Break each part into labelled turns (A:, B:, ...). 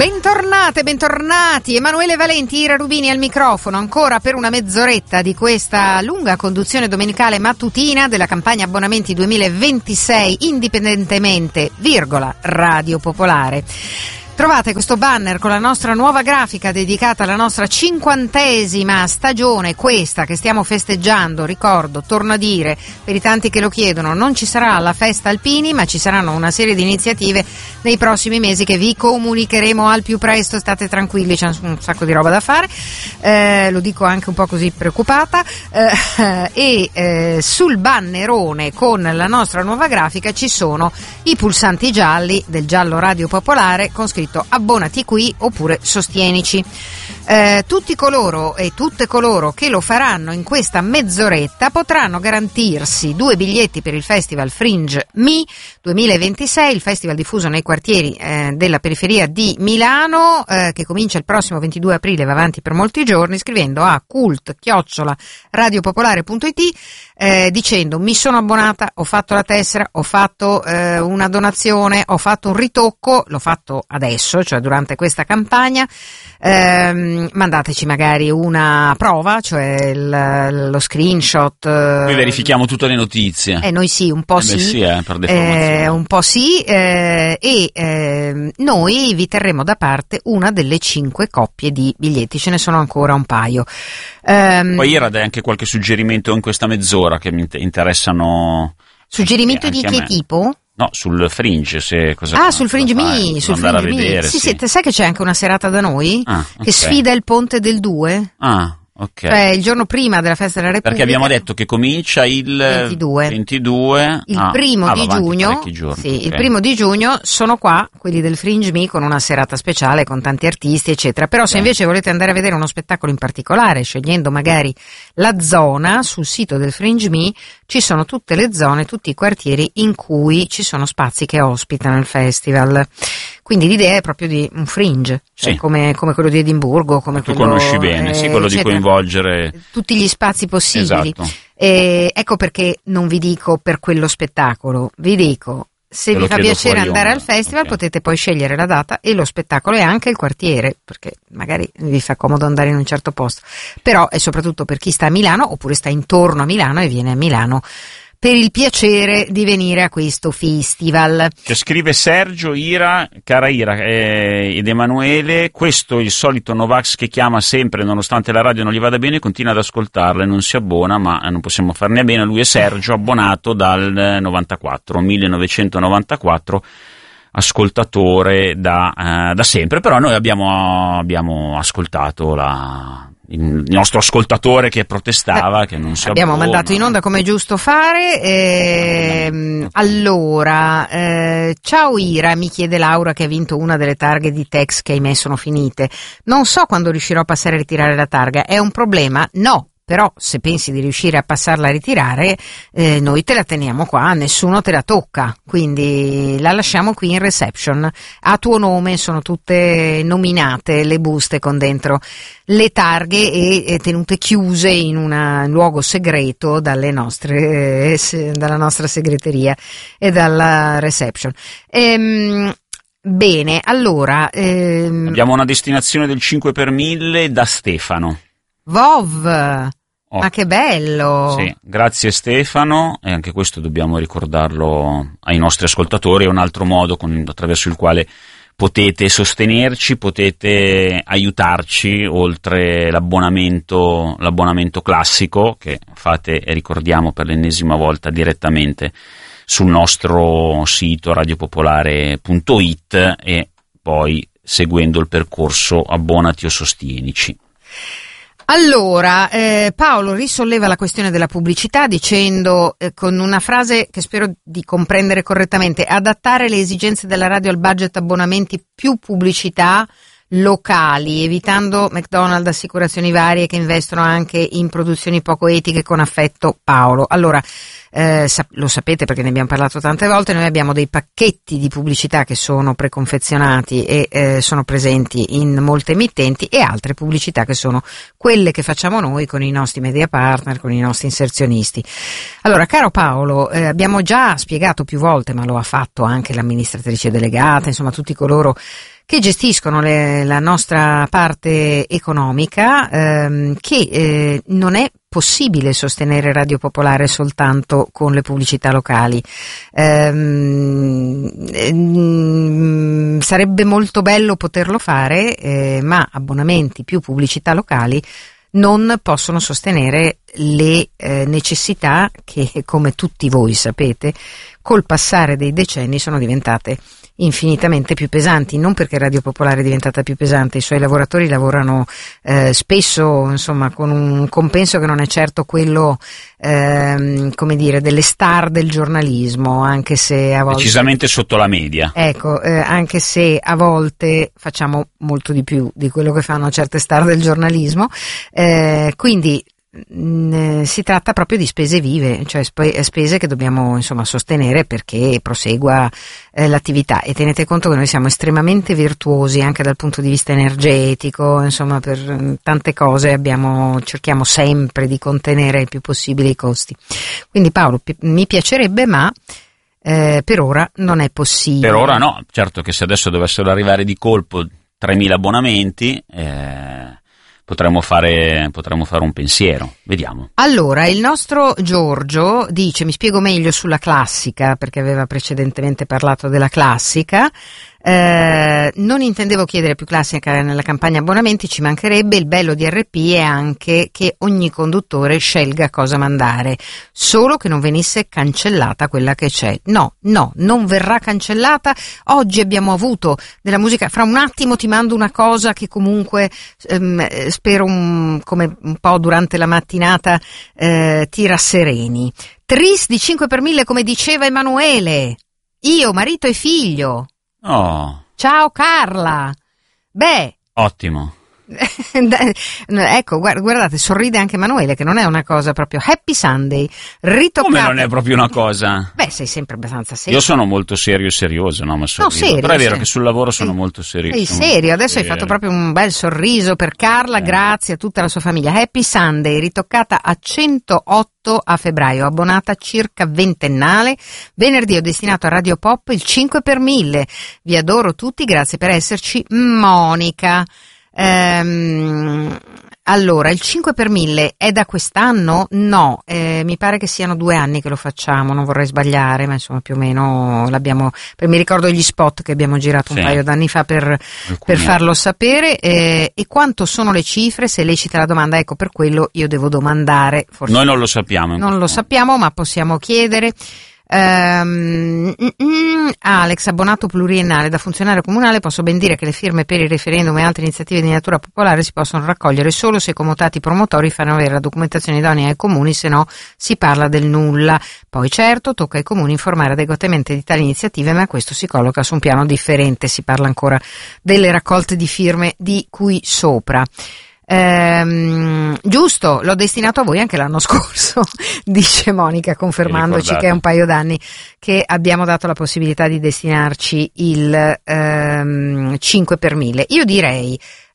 A: Bentornate, bentornati. Emanuele Valenti, Ira Rubini al microfono, ancora per una mezz'oretta di questa lunga conduzione domenicale mattutina della campagna abbonamenti 2026, indipendentemente, Radio Popolare. Trovate questo banner con la nostra nuova grafica dedicata alla nostra 50ª stagione, questa che stiamo festeggiando. Ricordo, torno a dire, per i tanti che lo chiedono, non ci sarà la festa Alpini, ma ci saranno una serie di iniziative nei prossimi mesi che vi comunicheremo al più presto. State tranquilli, c'è un sacco di roba da fare, lo dico anche un po' così preoccupata, sul bannerone con la nostra nuova grafica ci sono i pulsanti gialli del giallo Radio Popolare con scritto abbonati qui oppure sostienici. Tutti coloro e tutte coloro che lo faranno in questa mezz'oretta potranno garantirsi 2 biglietti per il Festival Fringe Me 2026, il festival diffuso nei quartieri della periferia di Milano, che comincia il prossimo 22 aprile e va avanti per molti giorni, scrivendo a cult@radiopopolare.it dicendo: mi sono abbonata, ho fatto la tessera, ho fatto una donazione, ho fatto un ritocco, l'ho fatto adesso, cioè durante questa campagna. Mandateci magari una prova, cioè lo screenshot.
B: Noi verifichiamo tutte le notizie.
A: Noi sì, un po' sì.
B: Sì, per deformazione.
A: Un po' sì, noi vi terremo da parte una delle 5 coppie di biglietti, ce ne sono ancora un paio.
B: Poi Ira dai anche qualche suggerimento in questa mezz'ora che mi interessano.
A: Suggerimento di che tipo?
B: No, sul Fringe,
A: sul Fringe Me, sul Fringe Me. Sì, sai che c'è anche una serata da noi che sfida il ponte del 2?
B: Ok.
A: Cioè il giorno prima della festa della Repubblica.
B: Perché abbiamo detto che comincia il 22.
A: Il primo di giugno.
B: Giorni,
A: il primo di giugno sono qua quelli del Fringe Me con una serata speciale con tanti artisti eccetera. Però se invece volete andare a vedere uno spettacolo in particolare, scegliendo magari la zona, sul sito del Fringe Me ci sono tutte le zone, tutti i quartieri in cui ci sono spazi che ospitano il festival. Quindi l'idea è proprio di un fringe, cioè come quello di Edimburgo, come
B: tu
A: quello,
B: conosci bene, quello di coinvolgere
A: tutti gli spazi possibili.
B: Esatto.
A: Ecco perché non vi dico per quello spettacolo, vi dico se vi fa piacere andare al festival potete poi scegliere la data e lo spettacolo e anche il quartiere, perché magari vi fa comodo andare in un certo posto, però è soprattutto per chi sta a Milano oppure sta intorno a Milano e viene a Milano per il piacere di venire a questo festival.
B: Che scrive Sergio, cara Ira ed Emanuele, questo è il solito Novax che chiama sempre nonostante la radio non gli vada bene, continua ad ascoltarla e non si abbona, ma non possiamo farne a bene. Lui è Sergio, abbonato dal 1994, ascoltatore da sempre, però noi abbiamo ascoltato il nostro ascoltatore che protestava, che non si
A: abbiamo mandato in onda come è giusto fare. Allora, ciao Ira, mi chiede Laura che ha vinto una delle targhe di Tex che ahimè sono finite. Non so quando riuscirò a passare a ritirare la targa, è un problema? No. Però se pensi di riuscire a passarla a ritirare, noi te la teniamo qua, nessuno te la tocca, quindi la lasciamo qui in reception. A tuo nome sono tutte nominate le buste con dentro le targhe e tenute chiuse in un luogo segreto dalla nostra segreteria e dalla reception. Bene, allora...
B: abbiamo una destinazione del 5 per 1000 da Stefano.
A: Vov! Ma che bello!
B: Sì, grazie Stefano, e anche questo dobbiamo ricordarlo ai nostri ascoltatori, è un altro modo attraverso il quale potete sostenerci, potete aiutarci, oltre l'abbonamento classico che fate, e ricordiamo per l'ennesima volta, direttamente sul nostro sito radiopopolare.it e poi seguendo il percorso abbonati o sostienici.
A: Allora, Paolo risolleva la questione della pubblicità dicendo con una frase che spero di comprendere correttamente: adattare le esigenze della radio al budget abbonamenti più pubblicità locali, evitando McDonald's, assicurazioni varie che investono anche in produzioni poco etiche. Con affetto, Paolo. Allora, lo sapete perché ne abbiamo parlato tante volte, noi abbiamo dei pacchetti di pubblicità che sono preconfezionati e sono presenti in molte emittenti, e altre pubblicità che sono quelle che facciamo noi con i nostri media partner, con i nostri inserzionisti. Allora, caro Paolo, abbiamo già spiegato più volte, ma lo ha fatto anche l'amministratrice delegata, insomma tutti coloro che gestiscono la nostra parte economica, che non è possibile sostenere Radio Popolare soltanto con le pubblicità locali. Sarebbe molto bello poterlo fare, ma abbonamenti più pubblicità locali non possono sostenere le necessità che, come tutti voi sapete, col passare dei decenni sono diventate infinitamente più pesanti, non perché Radio Popolare è diventata più pesante, i suoi lavoratori lavorano spesso, insomma, con un compenso che non è certo quello come dire, delle star del giornalismo, anche se a volte
B: decisamente sotto la media.
A: Ecco, anche se a volte facciamo molto di più di quello che fanno certe star del giornalismo, quindi si tratta proprio di spese vive, cioè spese che dobbiamo insomma sostenere perché prosegua l'attività, e tenete conto che noi siamo estremamente virtuosi anche dal punto di vista energetico, insomma per tante cose cerchiamo sempre di contenere il più possibile i costi. Quindi Paolo, mi piacerebbe, ma per ora non è possibile.
B: Per ora no, certo che se adesso dovessero arrivare di colpo 3.000 abbonamenti potremmo fare un pensiero, vediamo.
A: Allora, il nostro Giorgio dice: mi spiego meglio sulla classica, perché aveva precedentemente parlato della classica. Non intendevo chiedere più classica nella campagna abbonamenti, ci mancherebbe. Il bello di RP è anche che ogni conduttore scelga cosa mandare, solo che non venisse cancellata quella che c'è. No, non verrà cancellata. Oggi abbiamo avuto della musica, fra un attimo ti mando una cosa che comunque spero come un po' durante la mattinata ti rassereni. Tris di 5 per 1000, come diceva Emanuele, io, marito e figlio.
B: Oh.
A: Ciao Carla. Beh,
B: ottimo.
A: Ecco, guardate, sorride anche Emanuele, che non è una cosa proprio. Happy Sunday, ritoccata.
B: Come non è proprio una cosa?
A: Beh, sei sempre abbastanza serio.
B: Io sono molto serio e serioso, no? Ma
A: serio,
B: però è vero che sul lavoro sono molto serio.
A: Sei serio, adesso hai fatto proprio un bel sorriso per Carla, grazie a tutta la sua famiglia. Happy Sunday, ritoccata a 108 a febbraio, abbonata circa ventennale. Venerdì ho destinato a Radio Pop il 5 per 1000. Vi adoro tutti, grazie per esserci. Monica. Allora, il 5 per 1000 è da quest'anno? No, mi pare che siano 2 anni che lo facciamo, non vorrei sbagliare, ma insomma più o meno l'abbiamo, mi ricordo gli spot che abbiamo girato un paio d'anni fa per farlo sapere. E quanto sono le cifre? Se lei cita la domanda, ecco, per quello io devo domandare. Forse
B: noi non lo sappiamo.
A: Non lo sappiamo, ma possiamo chiedere. Alex, abbonato pluriennale da funzionario comunale, posso ben dire che le firme per il referendum e altre iniziative di natura popolare si possono raccogliere solo se i comutati promotori fanno avere la documentazione idonea ai comuni, se no si parla del nulla. Poi certo tocca ai comuni informare adeguatamente di tali iniziative, ma questo si colloca su un piano differente, si parla ancora delle raccolte di firme di cui sopra. Giusto, l'ho destinato a voi anche l'anno scorso, dice Monica, confermandoci che è un paio d'anni che abbiamo dato la possibilità di destinarci il 5 per 1000. Io direi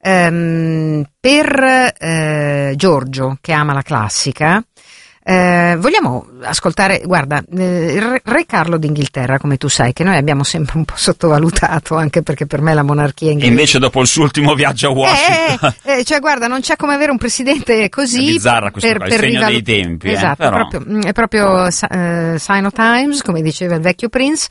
A: per Giorgio, che ama la classica, vogliamo ascoltare, guarda, il re Carlo d'Inghilterra, come tu sai, che noi abbiamo sempre un po' sottovalutato, anche perché per me la monarchia inglese.
B: E invece dopo il suo ultimo viaggio a Washington.
A: Cioè guarda, non c'è come avere un presidente così.
B: È bizzarra questa qua, il segno dei tempi.
A: Esatto,
B: però.
A: è proprio sign of times, come diceva il vecchio Prince.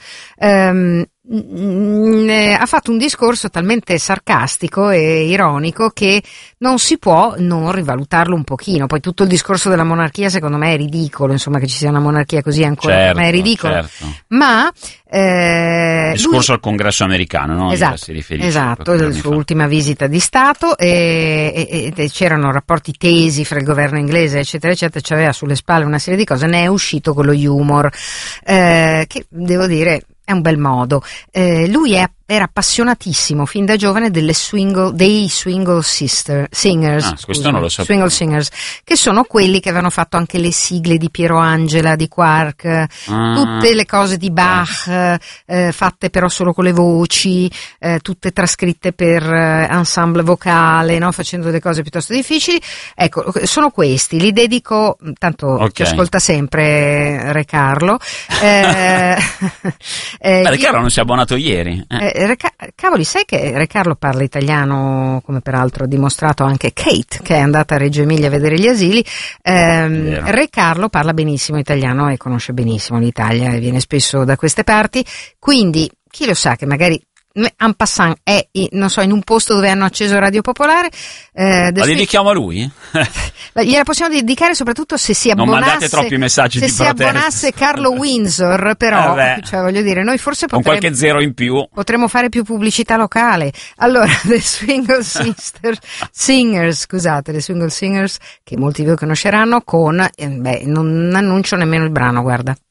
A: Ha fatto un discorso talmente sarcastico e ironico che non si può non rivalutarlo un pochino. Poi tutto il discorso della monarchia secondo me è ridicolo, insomma, che ci sia una monarchia così ancora,
B: certo,
A: ma è ridicolo.
B: Certo.
A: Ma
B: il discorso al congresso americano, no?
A: Esatto, la sua ultima visita di Stato, e c'erano rapporti tesi fra il governo inglese eccetera eccetera, c'aveva sulle spalle una serie di cose, ne è uscito con lo humor, che devo dire è un bel modo. Lui era appassionatissimo fin da giovane dei swingle singers.
B: Questo non lo sapevo.
A: Swingle singers, che sono quelli che avevano fatto anche le sigle di Piero Angela, di Quark, tutte le cose di Bach, fatte però solo con le voci, tutte trascritte per ensemble vocale, no? Facendo delle cose piuttosto difficili. Ecco, sono questi, li dedico, tanto ci ascolta sempre Re Carlo.
B: Re Carlo non si è abbonato ieri.
A: cavoli, sai che Re Carlo parla italiano, come peraltro ha dimostrato anche Kate, che è andata a Reggio Emilia a vedere gli asili. Re Carlo parla benissimo italiano e conosce benissimo l'Italia e viene spesso da queste parti, quindi chi lo sa che magari en passant è in un posto dove hanno acceso Radio Popolare.
B: La dedichiamo a lui?
A: Gliela possiamo dedicare soprattutto se si abbonasse,
B: non mandate troppi messaggi di protesta.
A: Se si abbonasse Carlo Windsor, però cioè, voglio dire, noi forse
B: con qualche zero in più
A: potremmo fare più pubblicità locale. Allora, The Swingle Singers, che molti di voi conosceranno, con non annuncio nemmeno il brano, guarda.